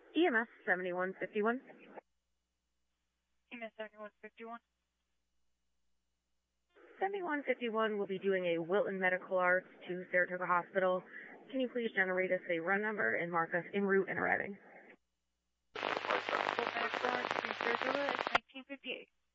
EMS 7151. EMS 7151. 7151 will be doing a Wilton Medical Arts to Saratoga Hospital. Can you please generate us a run number and mark us en route and arriving? Wilton Medical Arts to Saratoga, it's 1958.